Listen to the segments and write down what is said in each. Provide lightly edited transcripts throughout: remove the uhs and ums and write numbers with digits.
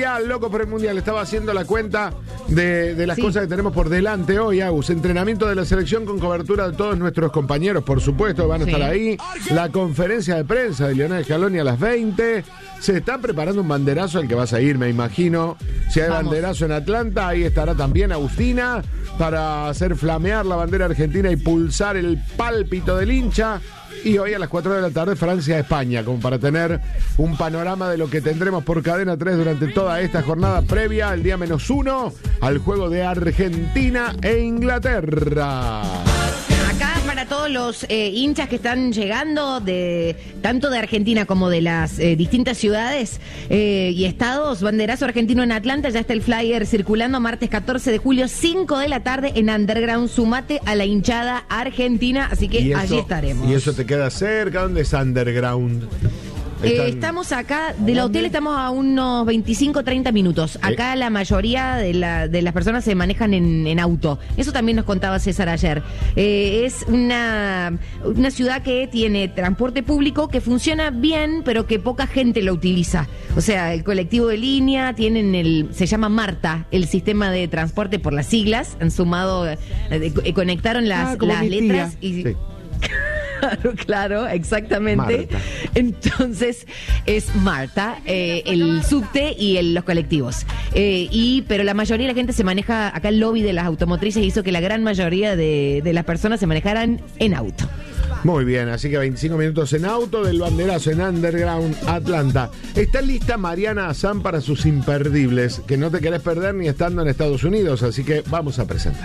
Loco por el Mundial, estaba haciendo la cuenta de las cosas que tenemos por delante hoy, Agus. Entrenamiento de la selección con cobertura de todos nuestros compañeros, por supuesto, van a estar ahí. La conferencia de prensa de Lionel Scaloni a las 20. Se está preparando un banderazo al que vas a ir, me imagino. Si hay banderazo en Atlanta, ahí estará también Agustina para hacer flamear la bandera argentina y pulsar el pálpito del hincha. Y hoy a las 4 de la tarde Francia-España, como para tener un panorama de lo que tendremos por Cadena 3 durante toda esta jornada previa al día -1 al juego de Argentina e Inglaterra. Acá para todos los hinchas que están llegando tanto de Argentina como de las distintas ciudades y estados, banderazo argentino en Atlanta, ya está el flyer circulando, martes 14 de julio, 5 de la tarde en Underground. Sumate a la hinchada argentina, así que allí estaremos. ¿Y eso te queda cerca? ¿Dónde es Underground? Estamos acá, del hotel estamos a unos 25-30 minutos. Acá la mayoría de las personas se manejan en auto. Eso también nos contaba César ayer. Es una ciudad que tiene transporte público que funciona bien, pero que poca gente lo utiliza. O sea, el colectivo de línea, se llama Marta, el sistema de transporte por las siglas. Han sumado, conectaron las letras y... Sí. Claro, exactamente. Marta. Entonces es Marta, el subte y los colectivos. Pero la mayoría de la gente se maneja, acá el lobby de las automotrices hizo que la gran mayoría de las personas se manejaran en auto. Muy bien, así que 25 minutos en auto del banderazo en Underground Atlanta. Está lista Mariana Azán para sus imperdibles, que no te querés perder ni estando en Estados Unidos, así que vamos a presentar.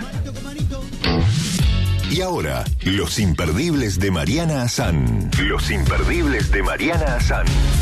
Y ahora, los imperdibles de Mariana Azán. Los imperdibles de Mariana Azán.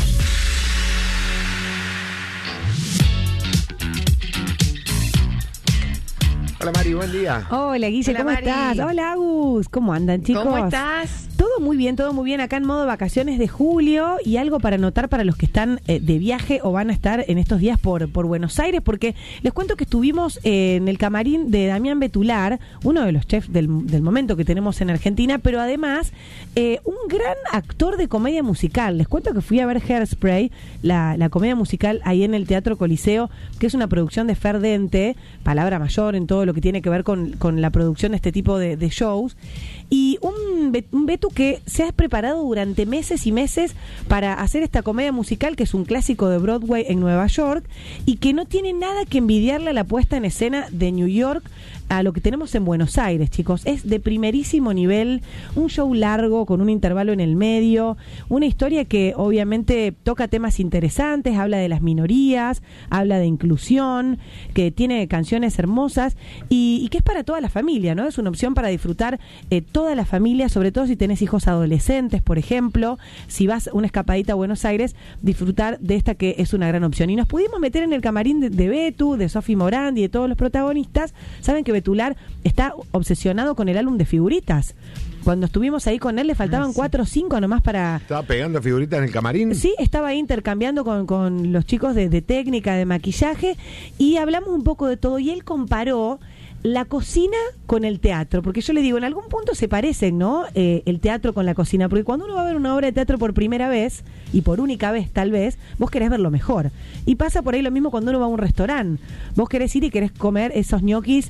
Hola Mari, buen día. Hola Guille, ¿cómo estás? Hola Agus, ¿cómo andan chicos? ¿Cómo estás? Todo muy bien, acá en modo vacaciones de julio y algo para anotar para los que están de viaje o van a estar en estos días por Buenos Aires, porque les cuento que estuvimos en el camarín de Damián Betular, uno de los chefs del momento que tenemos en Argentina, pero además un gran actor de comedia musical. Les cuento que fui a ver Hairspray, la comedia musical ahí en el Teatro Coliseo, que es una producción de Fer Dente, palabra mayor en todo lo que tiene que ver con la producción de este tipo de shows, y un Betu que se ha preparado durante meses y meses para hacer esta comedia musical, que es un clásico de Broadway en Nueva York y que no tiene nada que envidiarle a la puesta en escena de New York a lo que tenemos en Buenos Aires, chicos. Es de primerísimo nivel, un show largo con un intervalo en el medio, una historia que obviamente toca temas interesantes, habla de las minorías, habla de inclusión, que tiene canciones hermosas y que es para toda la familia, ¿no? Es una opción para disfrutar toda la familia, sobre todo si tenés hijos adolescentes, por ejemplo. Si vas una escapadita a Buenos Aires, disfrutar de esta que es una gran opción. Y nos pudimos meter en el camarín de Betu, de Sofi Morandi, de todos los protagonistas. Saben que Betular está obsesionado con el álbum de figuritas. Cuando estuvimos ahí con él le faltaban 4 o 5 nomás para... ¿Estaba pegando figuritas en el camarín? Sí, estaba ahí intercambiando con los chicos de técnica, de maquillaje, y hablamos un poco de todo, y él comparó la cocina con el teatro, porque yo le digo, en algún punto se parecen, ¿no? El teatro con la cocina, porque cuando uno va a ver una obra de teatro por primera vez, y por única vez tal vez, vos querés ver lo mejor. Y pasa por ahí lo mismo cuando uno va a un restaurante. Vos querés ir y querés comer esos ñoquis,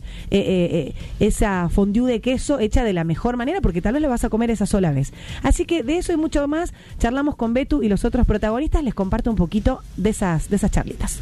esa fondue de queso hecha de la mejor manera, porque tal vez lo vas a comer esa sola vez. Así que de eso y mucho más charlamos con Betu y los otros protagonistas. Les comparto un poquito de esas charlitas.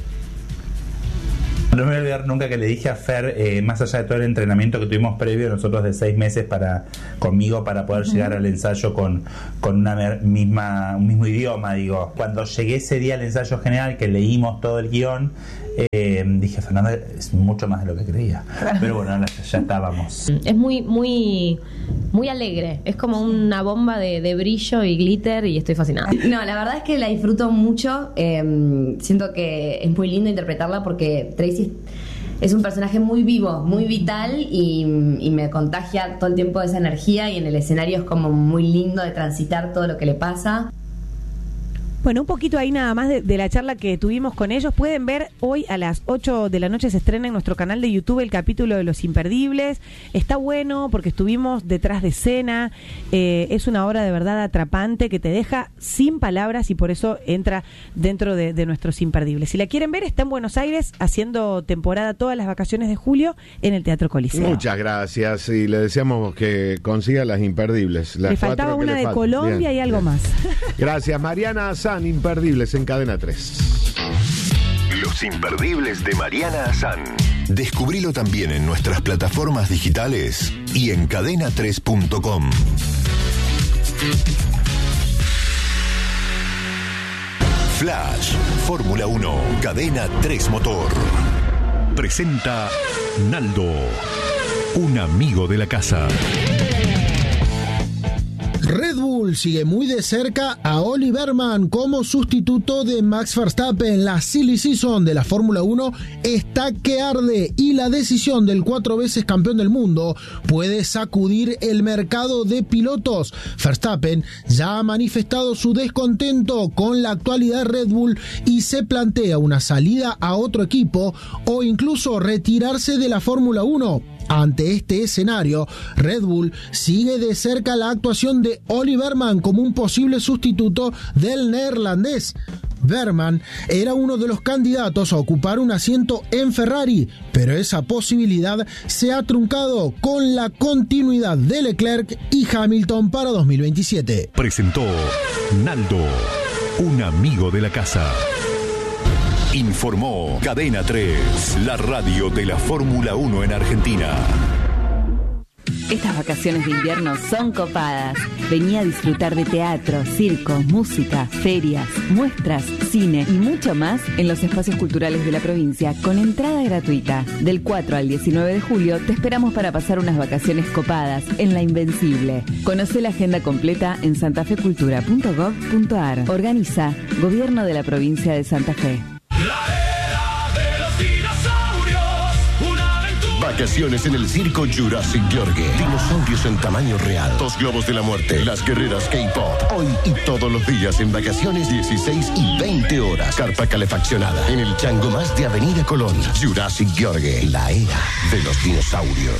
No me voy a olvidar nunca que le dije a Fer, más allá de todo el entrenamiento que tuvimos previo nosotros de 6 meses conmigo para poder llegar al ensayo con un mismo idioma, digo. Cuando llegué ese día al ensayo general, que leímos todo el guión, dije, Fernanda, es mucho más de lo que creía. Pero bueno, ya estábamos. Es muy alegre, es como una bomba de brillo y glitter y estoy fascinada. No, la verdad es que la disfruto mucho, siento que es muy lindo interpretarla porque Tracy es un personaje muy vivo, muy vital y me contagia todo el tiempo de esa energía, y en el escenario es como muy lindo de transitar todo lo que le pasa. Bueno, un poquito ahí nada más de la charla que tuvimos con ellos. Pueden ver hoy a las 8 de la noche se estrena en nuestro canal de YouTube el capítulo de Los Imperdibles. Está bueno porque estuvimos detrás de escena. Es una obra de verdad atrapante que te deja sin palabras y por eso entra dentro de nuestros imperdibles. Si la quieren ver, está en Buenos Aires haciendo temporada todas las vacaciones de julio en el Teatro Coliseo. Muchas gracias y le deseamos que consiga las imperdibles. Le faltaba una de Colombia y algo más. Gracias, Mariana Azán. Imperdibles en Cadena 3. Los imperdibles de Mariana Azán. Descubrilo también en nuestras plataformas digitales y en cadena3.com. Flash, Fórmula 1, Cadena 3 Motor. Presenta Naldo, un amigo de la casa. Red Bull sigue muy de cerca a Olli Behrmann como sustituto de Max Verstappen. La silly season de la Fórmula 1 está que arde y la decisión del 4 veces campeón del mundo puede sacudir el mercado de pilotos. Verstappen ya ha manifestado su descontento con la actualidad de Red Bull y se plantea una salida a otro equipo o incluso retirarse de la Fórmula 1. Ante este escenario, Red Bull sigue de cerca la actuación de Olli Behrmann como un posible sustituto del neerlandés. Behrmann era uno de los candidatos a ocupar un asiento en Ferrari, pero esa posibilidad se ha truncado con la continuidad de Leclerc y Hamilton para 2027. Presentó Naldo, un amigo de la casa. Informó Cadena 3, la radio de la Fórmula 1 en Argentina. Estas vacaciones de invierno son copadas. Vení a disfrutar de teatro, circo, música, ferias, muestras, cine y mucho más en los espacios culturales de la provincia con entrada gratuita. Del 4 al 19 de julio te esperamos para pasar unas vacaciones copadas en La Invencible. Conocé la agenda completa en santafecultura.gov.ar. Organiza Gobierno de la Provincia de Santa Fe. Vacaciones en el circo Jurassic Yorgue. Dinosaurios en tamaño real. 2 globos de la muerte. Las guerreras K-pop. Hoy y todos los días en vacaciones 16 y 20 horas. Carpa calefaccionada. En el Chango Más de Avenida Colón. Jurassic Yorgue. La era de los dinosaurios.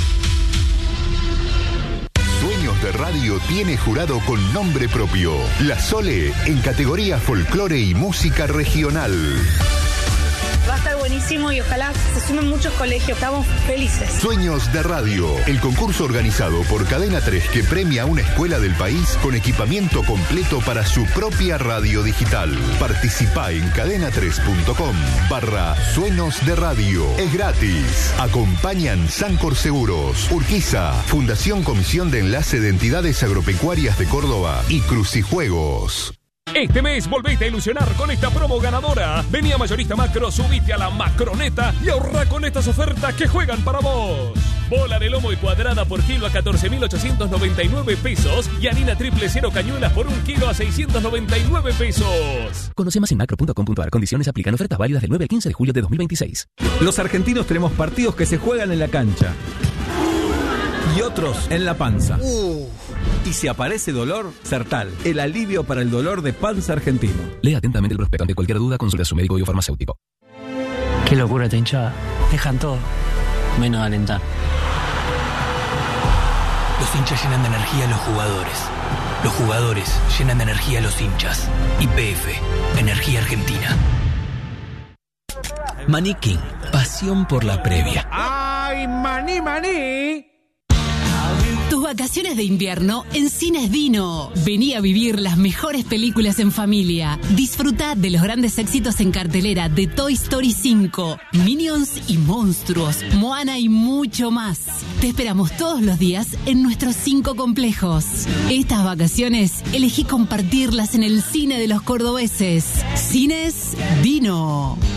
Sueños de Radio tiene jurado con nombre propio. La Sole en categoría folclore y música regional. Va a estar buenísimo y ojalá se sumen muchos colegios. Estamos felices. Sueños de Radio, el concurso organizado por Cadena 3 que premia a una escuela del país con equipamiento completo para su propia radio digital. Participá en cadena3.com/Sueños de Radio. Es gratis. Acompañan Sancor Seguros, Urquiza, Fundación Comisión de Enlace de Entidades Agropecuarias de Córdoba y Crucijuegos. Este mes volvete a ilusionar con esta promo ganadora. Vení a Mayorista Macro, subite a la Macroneta y ahorrá con estas ofertas que juegan para vos. Bola de lomo y cuadrada por kilo a 14.899 pesos y harina triple cero cañuelas por 1 kilo a 699 pesos. Conoce más en macro.com.ar. Condiciones aplican. Ofertas válidas del 9 al 15 de julio de 2026. Los argentinos tenemos partidos que se juegan en la cancha y otros en la panza. Y si aparece dolor, Sertal, el alivio para el dolor de panza argentino. Lea atentamente el prospecto. Ante cualquier duda, consulta a su médico y o farmacéutico. Qué locura esta hinchada. Dejan todo, menos alentar. Los hinchas llenan de energía a los jugadores. Los jugadores llenan de energía a los hinchas. YPF, Energía Argentina. Maní King, pasión por la previa. ¡Ay, maní, maní! Tus vacaciones de invierno en Cines Dino. Vení a vivir las mejores películas en familia. Disfruta de los grandes éxitos en cartelera de Toy Story 5, Minions y Monstruos, Moana y mucho más. Te esperamos todos los días en nuestros 5 complejos. Estas vacaciones elegí compartirlas en el cine de los cordobeses. Cines Dino.